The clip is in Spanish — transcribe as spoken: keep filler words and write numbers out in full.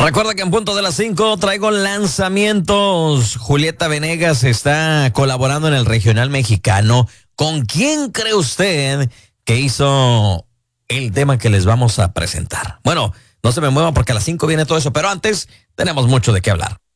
Recuerda que en punto de las cinco traigo lanzamientos. Julieta Venegas está colaborando en el regional mexicano. ¿Con quién cree usted que hizo el tema que les vamos a presentar? Bueno, no se me muevan porque a las cinco viene todo eso, pero antes tenemos mucho de qué hablar.